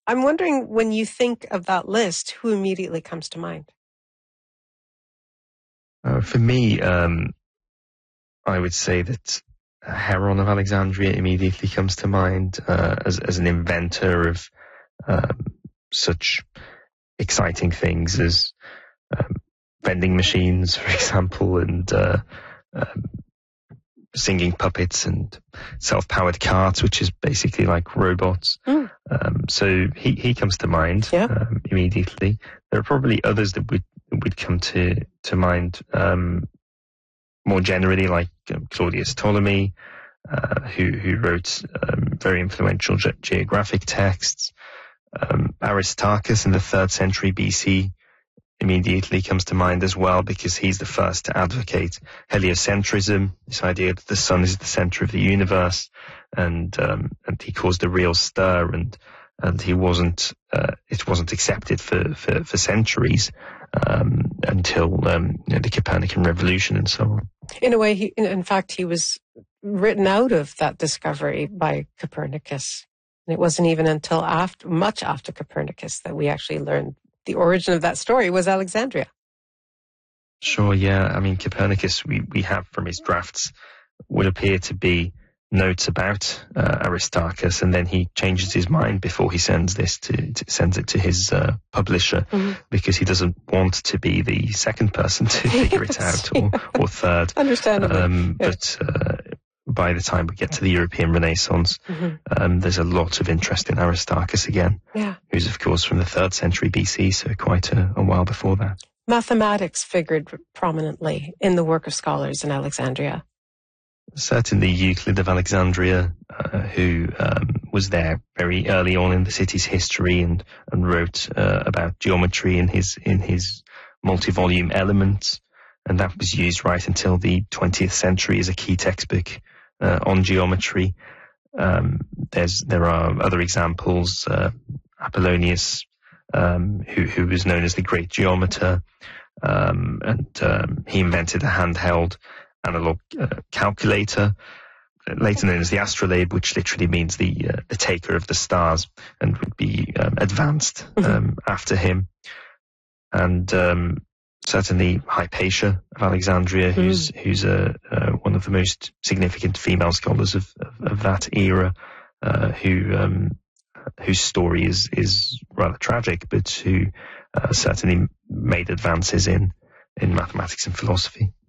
I'm wondering, when you think of that list, who immediately comes to mind? For me, I would say that Heron of Alexandria immediately comes to mind as an inventor of such exciting things as vending machines, for example, and singing puppets and self-powered carts, which is basically like robots. So he comes to mind immediately. There are probably others that would come to mind more generally, like Claudius Ptolemy, who wrote very influential geographic texts. Aristarchus in the 3rd century BC immediately comes to mind as well, because he's the first to advocate heliocentrism, this idea that the sun is the center of the universe, and he caused a real stir, and he wasn't it wasn't accepted for centuries until the Copernican revolution and so on. In a way, in fact, he was written out of that discovery by Copernicus. And it wasn't even until much after Copernicus that we actually learned the origin of that story was Alexandria. Sure, yeah. I mean, Copernicus, we have from his drafts, would appear to be notes about Aristarchus, and then he changes his mind before he sends it to his publisher, because he doesn't want to be the second person to figure it out, or third. Understandably. But by the time we get to the European Renaissance, there's a lot of interest in Aristarchus again, who's of course from the 3rd century BC, so quite a while before that. Mathematics figured prominently in the work of scholars in Alexandria. Certainly Euclid of Alexandria, who was there very early on in the city's history and wrote about geometry in his multi-volume Elements, and that was used right until the 20th century as a key textbook on geometry. There are other examples. Apollonius, who was known as the Great Geometer, and he invented a handheld analog calculator, later known as the astrolabe, which literally means the taker of the stars, and would be advanced after him. And certainly Hypatia of Alexandria, who's one of the most significant female scholars of that era, whose story is rather tragic, but who certainly made advances in mathematics and philosophy.